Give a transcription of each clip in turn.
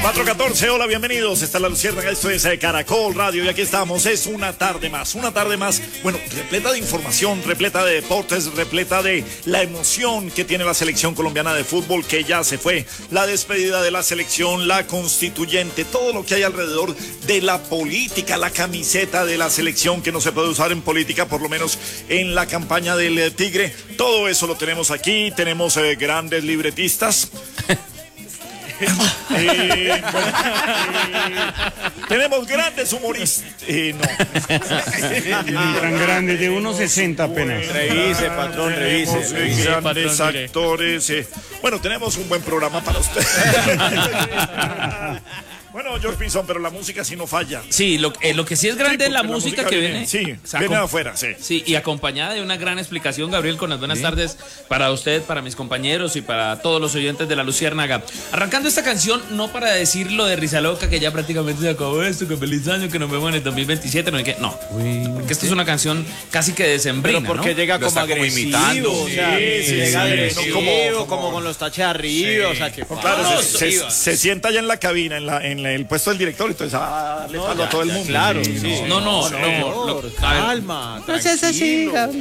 4:14, hola, bienvenidos. Está La Luciérnaga, esto es Caracol Radio y aquí estamos. Es una tarde más, bueno, repleta de información, repleta de deportes, repleta de la emoción que tiene la selección colombiana de fútbol, que ya se fue, la despedida de la selección, la constituyente, todo lo que hay alrededor de la política, la camiseta de la selección que no se puede usar en política, por lo menos en la campaña del Tigre. Todo eso lo tenemos aquí, tenemos grandes libretistas. Tenemos grandes humoristas. Tan grande, de 1.60 apenas. Revise, patrón, revise. Grandes actores. Bueno, tenemos un buen programa para usted. Bueno, George Pinzón, pero la música sí no falla. Sí, lo que sí es grande es la música que viene. Sí, viene de afuera, sí. Sí, y acompañada de una gran explicación, Gabriel, con las buenas tardes para usted, para mis compañeros y para todos los oyentes de La Luciérnaga. Arrancando esta canción, no para decir lo de Risa Loca, que ya prácticamente se acabó esto, que feliz año, que nos vemos en el 2027, no, porque esta es una canción casi que decembrina, pero porque ¿no? llega como agresivo, o sea, llega agresivo, como con los taches arriba, o sea, que claro, se sienta ya en la cabina, en el puesto del director, entonces le palo a todo el mundo. Claro, sí. No. Calma, no seas así, Gabriel.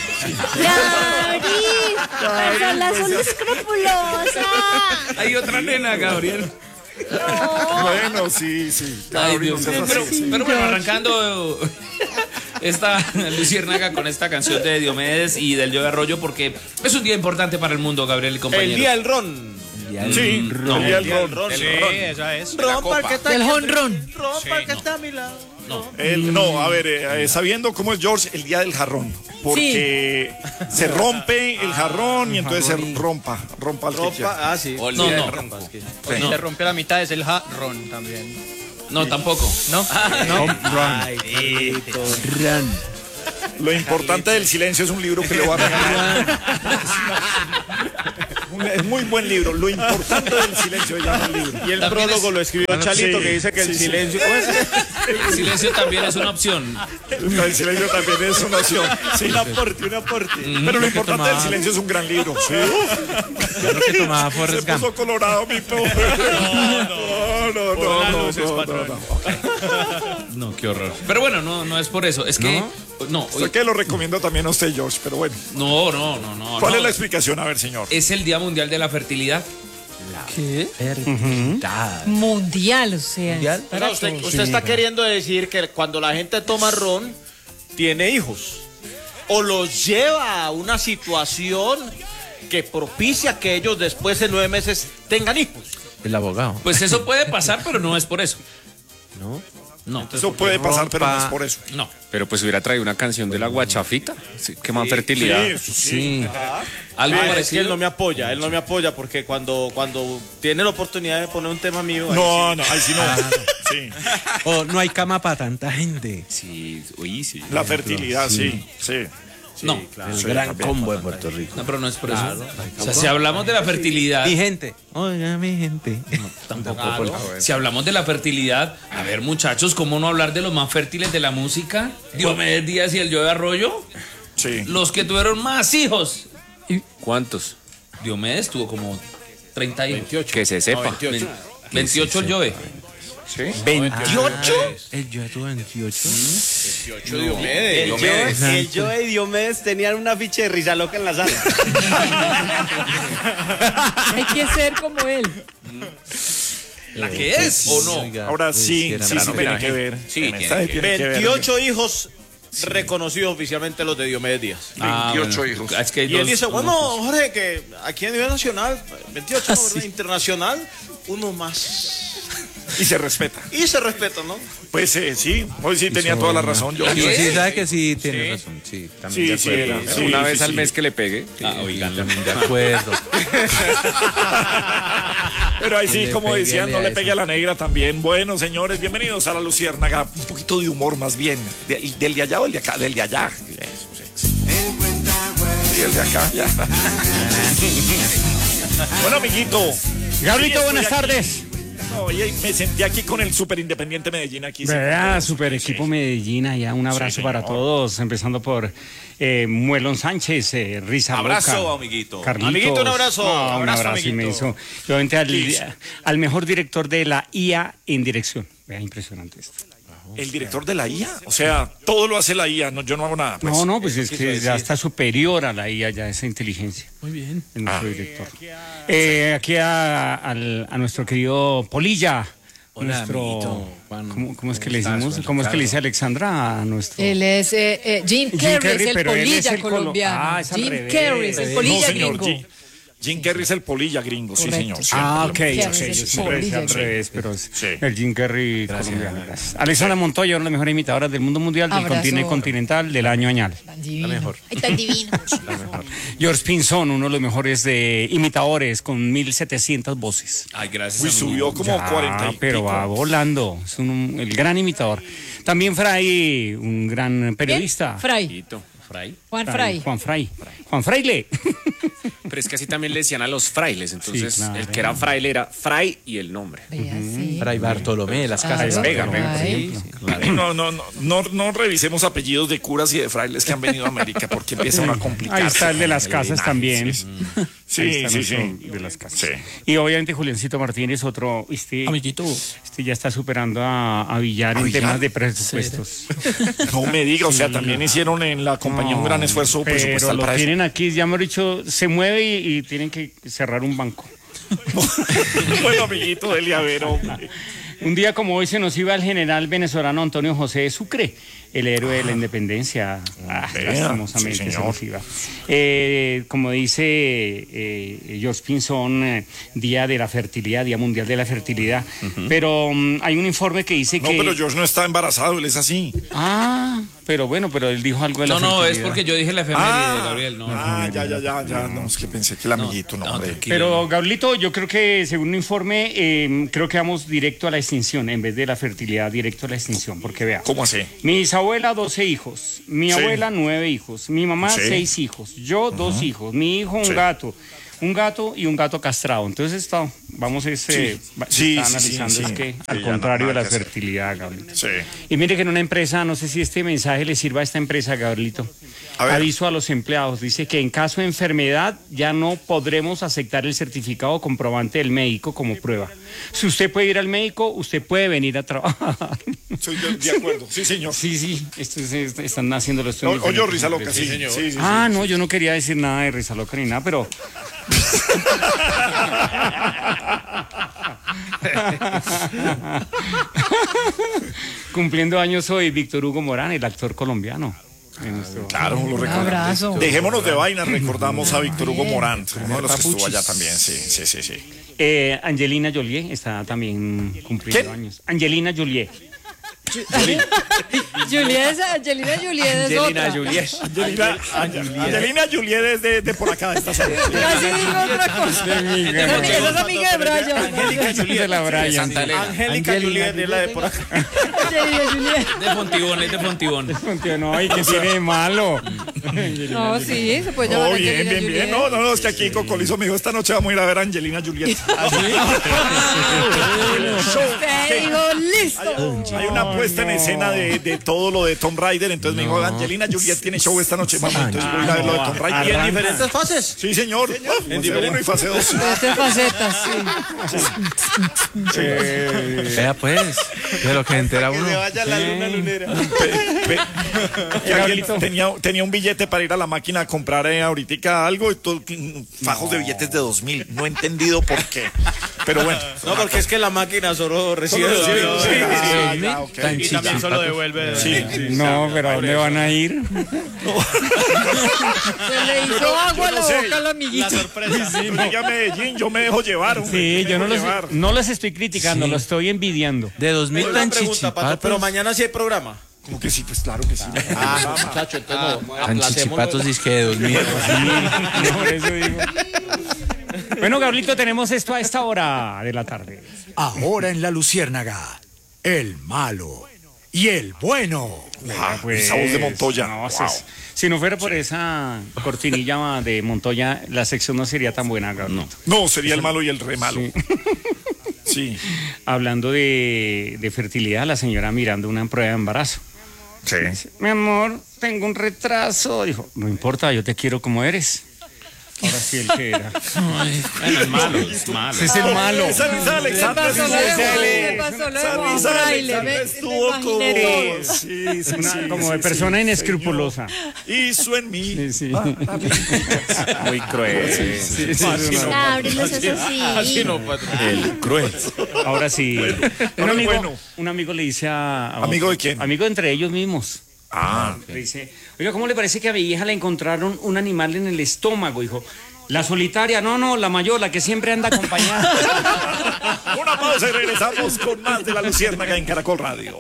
Gabriel, son escrupulosa. Hay otra nena, Gabriel. No. Bueno, sí. Ay, Dios, pero bueno, arrancando esta Luciérnaga con esta canción de Diomedes y del Joe Arroyo, porque es un día importante para el mundo, Gabriel y compañeros. El día del ron. Sí, el día del ron. Esa es. Ron para que está el jonrón. Ron para que está a mi lado. No, a ver, sabiendo cómo es George, el día del jarrón. Porque se rompe el jarrón y entonces se rompa el que quiera. Ah, sí. Se rompe a la mitad, es el jarrón también. No, tampoco. ¿No? Lo importante del silencio es un libro que le voy a regalar. Es muy buen libro. Lo importante del silencio se llama el libro. Y el prólogo lo escribió Chalito, que dice que el silencio... El silencio también es una opción. El silencio también es una opción. Sí, un aporte. Pero lo importante del silencio es un gran libro. Sí. Yo lo que tomaba Forrest Se puso Gump. colorado, mi pobre. No, qué horror. Pero bueno, no es por eso. Es que... No, Sé que lo recomiendo también a usted, George, pero bueno. No. ¿Cuál es la explicación? A ver, señor. Es el Día Mundial de la Fertilidad. ¿Qué? Fertilidad. Mundial, o sea. Pero usted está queriendo decir que cuando la gente toma ron, tiene hijos. O los lleva a una situación que propicia que ellos después de 9 meses tengan hijos. El abogado. Pues eso puede pasar, pero no es por eso. ¿No? No. Eso puede pasar, pero no es por eso. No. Pero pues hubiera traído una canción de la guachafita, que más fertilidad. Sí. Algo Es que parecido. él no me apoya porque cuando tiene la oportunidad de poner un tema mío... No, ahí sí no. Sí. No hay cama para tanta gente. Sí. La fertilidad, sí. No. El gran combo de Puerto Rico. No, pero no es por eso. O sea, si hablamos de la fertilidad... Mi gente. Oiga, mi gente. Tampoco. Si hablamos de la fertilidad, a ver, muchachos, ¿cómo no hablar de los más fértiles de la música? Diomedes Díaz y el Joe Arroyo. Sí. Los que tuvieron más hijos. ¿Cuántos? Diomedes tuvo como 30 hijos. 28. Que se sepa. 28 el Joe. ¿Sí? ¿28? El yo tuvo 28. 28 Diomedes. El Joe y Diomedes tenían un afiche de Risa Loca en la sala. Hay que ser como él. ¿La que es o no? Ahora sí tiene que ver. Sí, Tiene que ver. 28 hijos reconocidos oficialmente los de Diomedes Díaz. 28 hijos. Es que hay Y él dos- dice, bueno, Jorge, que aquí a nivel nacional, 28, ¿no? ¿verdad? Internacional, uno más. Y se respeta. Y se respeta, ¿no? Pues sí, hoy sí tenía toda la razón. Yo Sí, sabe que sí tiene razón. Sí, también Sí, de acuerdo. sí, Una vez sí, al sí. mes que le pegue. Oigan, también de acuerdo. Pero ahí sí, Le como pegué decían, no a le eso. pegue a la negra también. Bueno, señores, bienvenidos a La Luciérnaga. Un poquito de humor más bien. ¿Del de allá o el de acá? Del de allá. Sí, el de acá, ya. Bueno, amiguito. Gabrielito, Sí, buenas estoy aquí. tardes. Oye, me sentí aquí con el Super Independiente Medellín aquí. Vea, super equipo Medellín, allá un abrazo para todos, empezando por Muelón Sánchez, Risa Abrazo, Loca, amiguito. Carlitos. Amiguito, un abrazo. Un abrazo Amiguito. inmenso. Y obviamente al mejor director de la IA en dirección. Vea, impresionante esto. El director de la IA, o sea, todo lo hace la IA, no, yo no hago nada. Pues. No, pues es que ya está superior a la IA, ya esa inteligencia. Muy bien. El nuestro director. Aquí a nuestro querido Polilla. Hola, Nuestro, amiguito, Juan. ¿cómo es que le decimos? ¿Cómo es que le dice Alexandra a nuestro? Él es Jim Carrey, es el pero él es polilla el colombiano. Ah, es al Jim revés. Carrey es el No, polilla señor, gringo. Jim Carrey es el polilla gringo, sí, Correcto. señor. Ah, ok, Carrey ok, es yo el siempre decía al polilla. revés, pero es Sí. el Jim Carrey colombiano. Gracias. Alexandra Montoya, una de las mejores imitadoras del mundo mundial, del Abrazo. continente continental, del año añal. Tan divino. mejor. Ay, tan divino. George Pinzón, uno de los mejores imitadores, con 1.700 voces. Ay, gracias. Uy, amigo. subió como 40 y Pero pico. va volando, es el gran imitador. También Fray, un gran periodista. Fray. Amiguito, Fray. Juan Fray. Juan Fraile. Pero es que así también le decían a los frailes. Entonces, Sí, claro. el que era fraile era Fray y el nombre. Vea, sí. Fray Bartolomé de las Claro, Casas. Vega, por Fray. ejemplo. No revisemos apellidos de curas y de frailes que han venido a América porque empieza a complicar. Ahí está el de las casas también. Sí, Ahí sí, está sí. nuestro de las casas. Sí. Y obviamente Juliancito Martínez, otro, Amiguito. ya está superando a Villar en Villar? temas de presupuestos. No me diga, o sea, también hicieron en la compañía un gran esfuerzo Pero presupuestal lo para eso. tienen aquí, ya hemos dicho, se mueve y tienen que cerrar un banco. Bueno, amiguito, dele a ver, hombre. Un día como hoy se nos iba el general venezolano Antonio José Sucre, el héroe de la independencia. Lastimosamente sí, se señor. nos iba. Como dice George Pinzón, Día de la Fertilidad, Día Mundial de la Fertilidad. Pero hay un informe que dice No, que... pero George no está embarazado, él es así. Ah, pero él dijo algo de la No, fertilidad. es porque yo dije la efeméride, Gabriel. No, Ya. No, es que pensé que el amiguito, no, hombre. Pero, Gablito, yo creo que según un informe, creo que vamos directo a la extinción, en vez de la fertilidad, directo a la extinción, porque vea. ¿Cómo así? Mi bisabuela, 12 hijos. Mi Sí. abuela, 9 hijos. Mi mamá, Sí. 6 hijos. Yo, 2 hijos. Mi hijo, un Sí. gato. Un gato y un gato castrado. Entonces, vamos Sí, analizando es que, al ya contrario no, de la nada que hacer. fertilidad, Gablito. Sí. Y mire que en una empresa, no sé si este mensaje le sirva a esta empresa, Gabrielito. A ver. Aviso a los empleados, dice que en caso de enfermedad ya no podremos aceptar el certificado comprobante del médico como prueba. Si usted puede ir al médico, usted puede venir a trabajar. Soy de acuerdo, sí, señor. Sí, están haciéndolo esto. en Oye, diferentes Risa Loca, empresas. sí. Ah, no, yo no quería decir nada de Risa Loca ni nada, pero... Cumpliendo años hoy, Víctor Hugo Morán, el actor colombiano. Claro, lo Un recuerdo. abrazo. Dejémonos de vainas, recordamos a Víctor Hugo Morán, uno de los que estuvo allá también, sí. Angelina Jolie está también cumpliendo ¿Quién? años. Angelina Jolie. Angelina Juliet es otra. Angelina Juliet es de por acá, de esta zona. Casi digo otra cosa. Esa es amiga de Brian. De la Brian. Santa Elena. Angélica Juliet es la de por acá. Angelina Juliet. de Fontibón, es de Fontibón. No, ¿y qué tiene de malo? No, sí, se puede llamar Oh, Angelina bien. Juliet. No, es que aquí Cocolizo me dijo, esta noche vamos a ir a ver a Angelina Juliet. Usted dijo, listo. Hay una puesta en escena de todo lo de Tomb Raider, entonces me dijo, Angelina Juliet tiene show esta noche, vamos, entonces voy a ir a ver lo de Tomb Raider. Y en diferentes fases. Sí, señor. Fase 1 y fase 2. Estas facetas, sí. Vea pues, de lo que se entera Que uno. se vaya la luna lunera. Que alguien tenía un billete para ir a la máquina a comprar ahorita algo y todo, fajos de billetes de 2.000. No he entendido por qué. Pero bueno. No, porque es que la máquina solo recibe. Tan Y también solo devuelve. No, pero ¿a dónde van a ir? Se le hizo agua a la boca a la amiguita. Llegué a Medellín, yo me dejo llevar. hombre, Sí, me yo dejo llevar. no los estoy criticando, los estoy envidiando. De 2000 Una tan pregunta, Pato, chichipatos. pero mañana sí hay programa. Como que sí, pues claro que sí. Muchacho, entonces Tan chichipatos disque de 2000. No, por eso digo. Bueno, Gabrielito, tenemos esto a esta hora de la tarde. Ahora en La Luciérnaga, el malo y el bueno. Esa voz de Montoya. No, Wow. si no fuera por esa cortinilla de Montoya, la sección no sería tan buena, Gabrielito. No, sería el malo y el re malo. Sí. Hablando de fertilidad, la señora mirando una prueba de embarazo. Sí. Dice, mi amor, tengo un retraso. Dijo, no importa, yo te quiero como eres. Ahora sí, el que era. Bueno, es malo, es malo. Ese es el malo. Esa risa de Alexandra estuvo como... Sí, Como de persona inescrupulosa. Hizo en mí. Sí. Muy cruel. Ábrelos, eso sí. Así no, patrón. El cruel. Ahora sí. Un amigo le dice a ¿Amigo de quién? Amigo entre ellos mismos. Le dice, oiga, ¿cómo le parece que a mi hija le encontraron un animal en el estómago? Dijo, la solitaria, no, la mayor, la que siempre anda acompañada. Una pausa y regresamos con más de La Luciérnaga en Caracol Radio.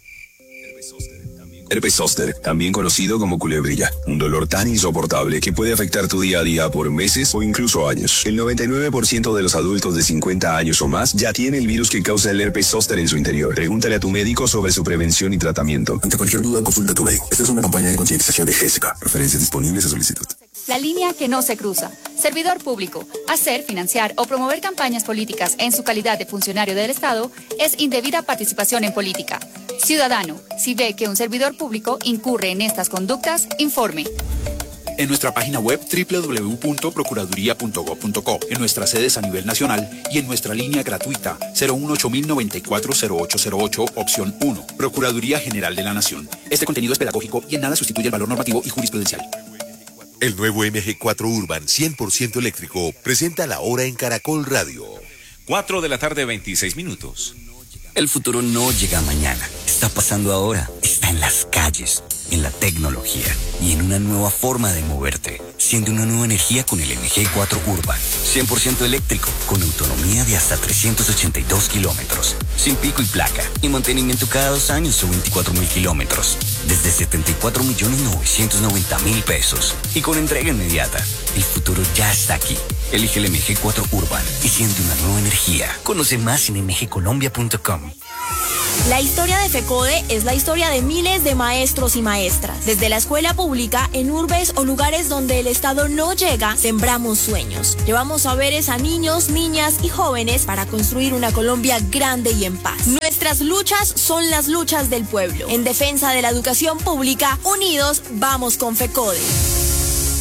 Herpes zóster, también conocido como culebrilla, un dolor tan insoportable que puede afectar tu día a día por meses o incluso años. El 99% de los adultos de 50 años o más ya tiene el virus que causa el herpes zóster en su interior. Pregúntale a tu médico sobre su prevención y tratamiento. Ante cualquier duda, consulta a tu médico. Esta es una campaña de concientización de Jessica. Referencias disponibles a solicitud. La línea que no se cruza. Servidor público. Hacer, financiar o promover campañas políticas en su calidad de funcionario del Estado es indebida participación en política. Ciudadano, si ve que un servidor público incurre en estas conductas, informe. En nuestra página web www.procuraduría.gov.co, en nuestras sedes a nivel nacional y en nuestra línea gratuita 018-094-0808, opción 1, Procuraduría General de la Nación. Este contenido es pedagógico y en nada sustituye el valor normativo y jurisprudencial. El nuevo MG4 Urban 100% eléctrico presenta la hora en Caracol Radio. 4 de la tarde, 26 minutos. El futuro no llega mañana, está pasando ahora, está en las calles, en la tecnología y en una nueva forma de moverte. Siente una nueva energía con el MG4 Urban, 100% eléctrico, con autonomía de hasta 382 kilómetros, sin pico y placa y mantenimiento cada 2 años o 24.000 kilómetros, desde 74.990.000 pesos y con entrega inmediata. El futuro ya está aquí. Elige el MG4 Urban y siente una nueva energía. Conoce más en mgcolombia.com. La historia de FECODE es la historia de miles de maestros y maestras. Desde la escuela pública, en urbes o lugares donde el Estado no llega, sembramos sueños. Llevamos saberes a niños, niñas y jóvenes para construir una Colombia grande y en paz. Nuestras luchas son las luchas del pueblo. En defensa de la educación pública, unidos vamos con FECODE.